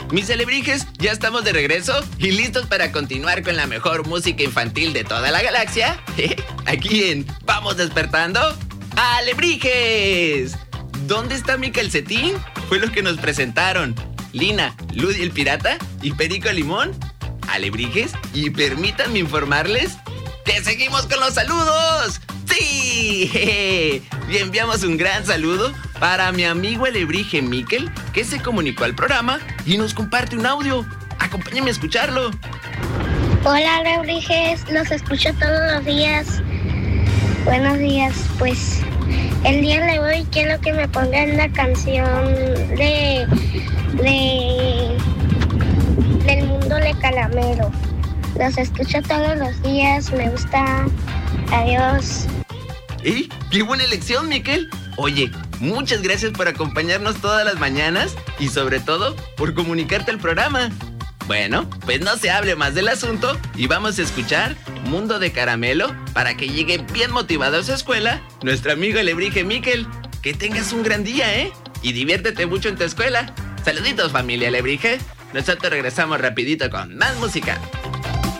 Mis alebrijes, ya estamos de regreso y listos para continuar con la mejor música infantil de toda la galaxia. Aquí en Vamos Despertando ¡Alebrijes! ¿Dónde está mi calcetín? Fue lo que nos presentaron Lina, Ludi el Pirata y Perico Limón. Alebrijes, y permítanme informarles que seguimos con los saludos. ¡Sí! Y enviamos un gran saludo para mi amigo alebrije Miquel, que se comunicó al programa y nos comparte un audio. Acompáñenme a escucharlo. Hola alebrijes, los escucho todos los días. Buenos días, pues el día de hoy quiero que me pongan la canción del mundo de Caramelo. Los escucho todos los días, me gusta. Adiós. ¡Qué buena elección, Miquel! Oye, muchas gracias por acompañarnos todas las mañanas y sobre todo por comunicarte al programa. Bueno, pues no se hable más del asunto y vamos a escuchar Mundo de Caramelo para que llegue bien motivado a su escuela nuestro amigo alebrije Miquel. Que tengas un gran día, y diviértete mucho en tu escuela. Saluditos, familia alebrije. Nosotros regresamos rapidito con más música.